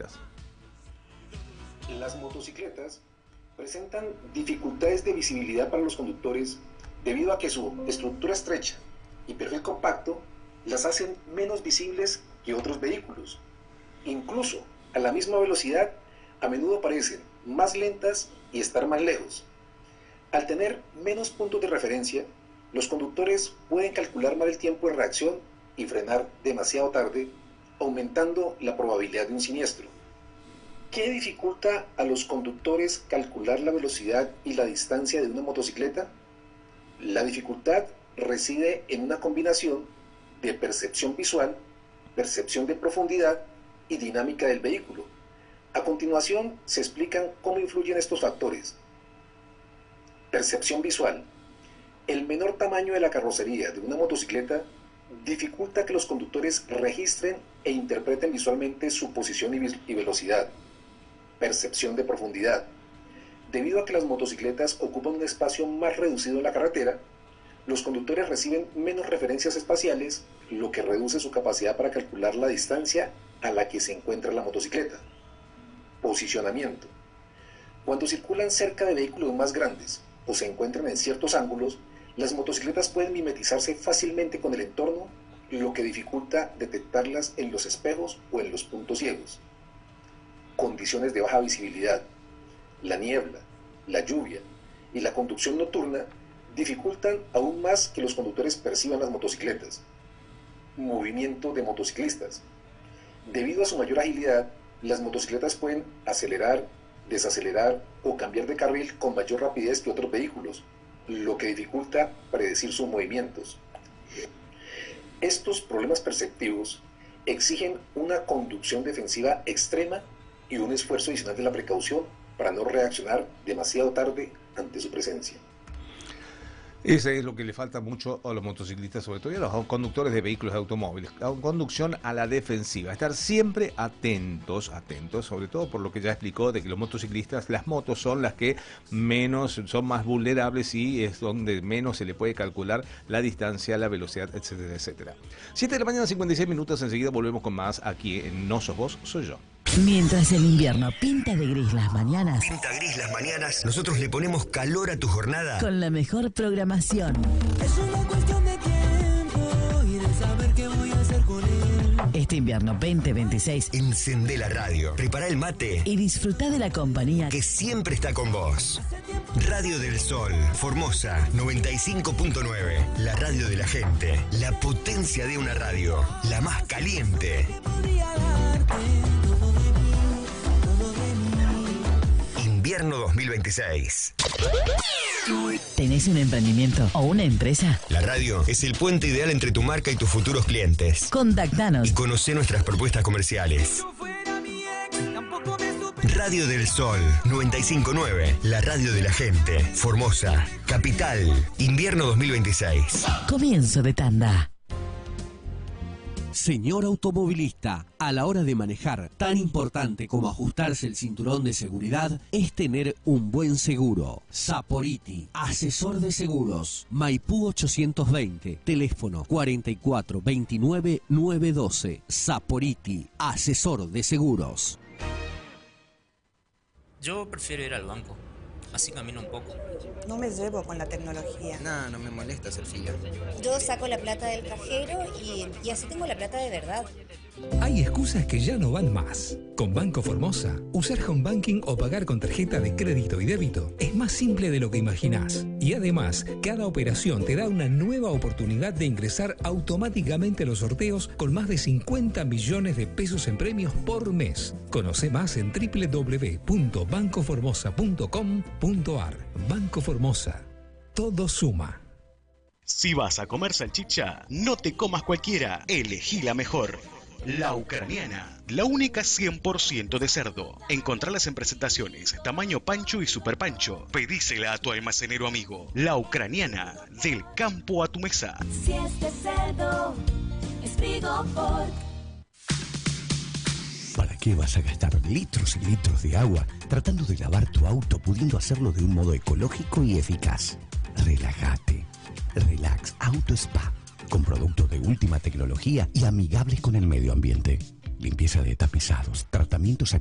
motociclistas. Las motocicletas presentan dificultades de visibilidad para los conductores debido a que su estructura estrecha y perfil compacto las hacen menos visibles que otros vehículos. Incluso a la misma velocidad, a menudo parecen más lentas y estar más lejos. Al tener menos puntos de referencia, los conductores pueden calcular mal el tiempo de reacción y frenar demasiado tarde, aumentando la probabilidad de un siniestro. ¿Qué dificulta a los conductores calcular la velocidad y la distancia de una motocicleta? La dificultad reside en una combinación de percepción visual, percepción de profundidad y dinámica del vehículo. A continuación se explican cómo influyen estos factores. Percepción visual. El menor tamaño de la carrocería de una motocicleta dificulta que los conductores registren e interpreten visualmente su posición y velocidad. Percepción de profundidad. Debido a que las motocicletas ocupan un espacio más reducido en la carretera, los conductores reciben menos referencias espaciales, lo que reduce su capacidad para calcular la distancia a la que se encuentra la motocicleta. Posicionamiento. Cuando circulan cerca de vehículos más grandes o se encuentran en ciertos ángulos, las motocicletas pueden mimetizarse fácilmente con el entorno, lo que dificulta detectarlas en los espejos o en los puntos ciegos. Condiciones de baja visibilidad. La niebla, la lluvia y la conducción nocturna dificultan aún más que los conductores perciban las motocicletas. Movimiento de motociclistas. Debido a su mayor agilidad, las motocicletas pueden acelerar, desacelerar o cambiar de carril con mayor rapidez que otros vehículos, lo que dificulta predecir sus movimientos. Estos problemas perceptivos exigen una conducción defensiva extrema y un esfuerzo adicional de la precaución para no reaccionar demasiado tarde ante su presencia. Ese es lo que le falta mucho a los motociclistas, sobre todo y a los conductores de vehículos de automóviles. Conducción a la defensiva, estar siempre atentos, sobre todo por lo que ya explicó de que los motociclistas, las motos son las que son más vulnerables y es donde menos se le puede calcular la distancia, la velocidad, etcétera, etcétera. 7 de la mañana, 56 minutos, enseguida volvemos con más aquí en No Sos Vos, Soy Yo. Mientras el invierno pinta de gris las mañanas, nosotros le ponemos calor a tu jornada con la mejor programación. Es una cuestión de tiempo y de saber qué voy a hacer con él. Este invierno 2026, encendé la radio, prepara el mate y disfruta de la compañía que siempre está con vos. Radio del Sol, Formosa 95.9, la radio de la gente, la potencia de una radio, la más caliente. Invierno 2026. ¿Tenés un emprendimiento o una empresa? La radio es el puente ideal entre tu marca y tus futuros clientes. Contactanos y conocé nuestras propuestas comerciales. Radio del Sol 95.9, la radio de la gente. Formosa, Capital, invierno 2026. Comienzo de tanda. Señor automovilista, a la hora de manejar, tan importante como ajustarse el cinturón de seguridad es tener un buen seguro. Saporiti, asesor de seguros. Maipú 820, teléfono 44 29 912. Saporiti, asesor de seguros. Yo prefiero ir al banco, así camino un poco. No me llevo con la tecnología. No me molesta hacer fila. Yo saco la plata del cajero y así tengo la plata de verdad. Hay excusas que ya no van más. Con Banco Formosa, usar home banking o pagar con tarjeta de crédito y débito es más simple de lo que imaginás. Y además, cada operación te da una nueva oportunidad de ingresar automáticamente a los sorteos con más de 50 millones de pesos en premios por mes. Conoce más en www.bancoformosa.com.ar. Banco Formosa. Todo suma. Si vas a comer salchicha, no te comas cualquiera. Elegí la mejor. La Ucraniana, la única 100% de cerdo. Encontralas en presentaciones, tamaño pancho y super pancho. Pedísela a tu almacenero amigo. La Ucraniana, del campo a tu mesa. Si es de cerdo, es Frigoport. ¿Para qué vas a gastar litros y litros de agua tratando de lavar tu auto pudiendo hacerlo de un modo ecológico y eficaz? Relájate. Relax Auto Spa, con productos de última tecnología y amigables con el medio ambiente. limpieza de tapizados, tratamientos